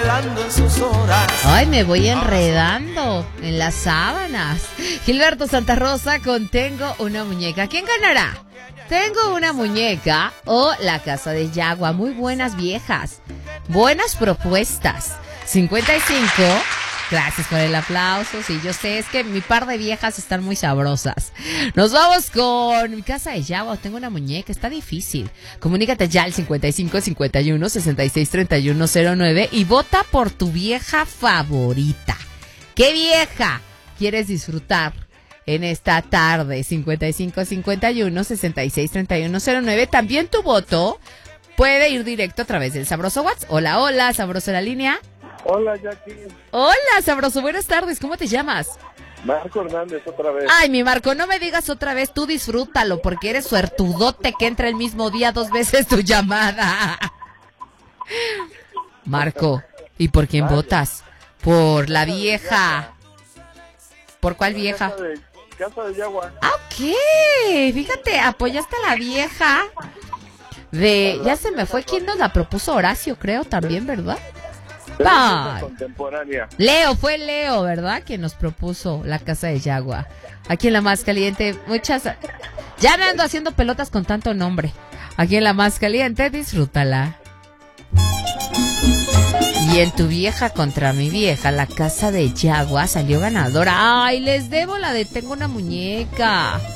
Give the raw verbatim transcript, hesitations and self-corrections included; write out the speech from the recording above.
volando en sus horas. Ay, me voy enredando en las sábanas. Gilberto Santa Rosa con Tengo una muñeca. ¿Quién ganará? Tengo una muñeca o La Casa de Yagua. Muy buenas viejas. Buenas propuestas. cincuenta y cinco. Gracias por el aplauso. Sí, yo sé, es que mi par de viejas están muy sabrosas. Nos vamos con Mi Casa de Yagua. Tengo una muñeca, está difícil. Comunícate ya al cincuenta y cinco, cincuenta y uno, sesenta y seis, treinta y uno, cero nueve y vota por tu vieja favorita. ¿Qué vieja quieres disfrutar en esta tarde? cincuenta y cinco, cincuenta y uno, sesenta y seis, treinta y uno, cero nueve. También tu voto puede ir directo a través del Sabroso WhatsApp. Hola, hola, Sabroso la línea. Hola, Jackie. Hola, Sabroso, buenas tardes, ¿cómo te llamas? Marco Hernández, otra vez. Ay, mi Marco, no me digas otra vez, tú disfrútalo, porque eres suertudote que entra el mismo día dos veces tu llamada. Marco, ¿y por quién Vaya. votas? Por la vieja. ¿Por cuál vieja? Casa de, Casa de Yagua. Ah, ok, fíjate, apoyaste a la vieja de... Ya se me fue, ¿quién nos la propuso? Horacio, creo, también, ¿verdad? Belleza Ay. contemporánea. Leo, fue Leo, ¿verdad? Quien nos propuso La Casa de Yagua. Aquí en La Más Caliente, muchas... Ya me ando haciendo pelotas con tanto nombre. Aquí en La Más Caliente, disfrútala. Y en Tu Vieja contra Mi Vieja, La Casa de Yagua salió ganadora. Ay, les debo la de Tengo una muñeca.